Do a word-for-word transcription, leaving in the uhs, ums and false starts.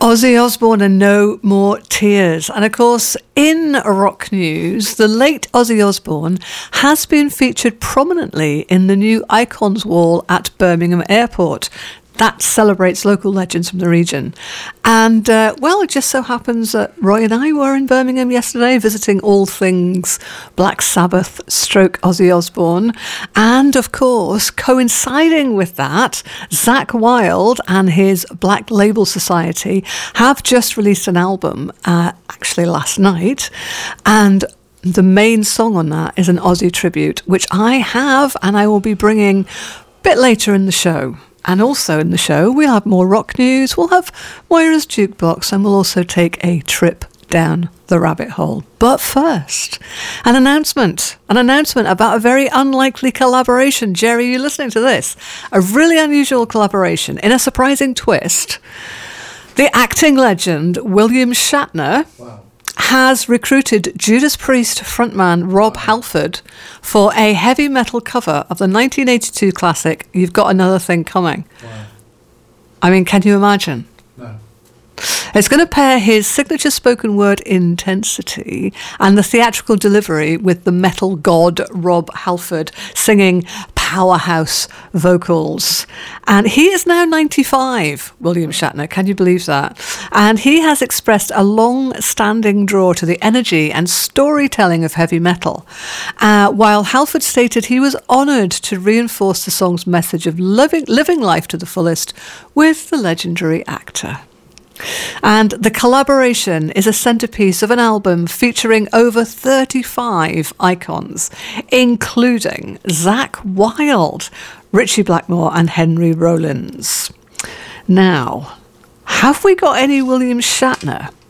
Ozzy Osbourne and No More Tears. And of course, in rock news, the late Ozzy Osbourne has been featured prominently in the new Icons wall at Birmingham Airport. That celebrates local legends from the region. And, uh, well, it just so happens that Roy and I were in Birmingham yesterday visiting all things Black Sabbath stroke Ozzy Osbourne. And, of course, coinciding with that, Zakk Wylde and his Black Label Society have just released an album, uh, actually last night. And the main song on that is an Ozzy tribute, which I have and I will be bringing a bit later in the show. And also in the show, we'll have more rock news, we'll have Moira's Jukebox, and we'll also take a trip down the rabbit hole. But first, an announcement. An announcement about a very unlikely collaboration. Jerry, you listening to this? A really unusual collaboration. In a surprising twist, the acting legend William Shatner wow. has recruited Judas Priest frontman Rob Halford for a heavy metal cover of the nineteen eighty-two classic You've Got Another Thing Coming. Wow. I mean, can you imagine? No. It's going to pair his signature spoken word intensity and the theatrical delivery with the metal god Rob Halford singing powerhouse vocals. And he is now ninety-five, William Shatner. Can you believe that? And he has expressed a long-standing draw to the energy and storytelling of heavy metal, uh, while Halford stated he was honoured to reinforce the song's message of living, living life to the fullest with the legendary actor. And the collaboration is a centerpiece of an album featuring over thirty-five icons, including Zakk Wylde, Ritchie Blackmore and Henry Rollins. Now, have we got any William Shatner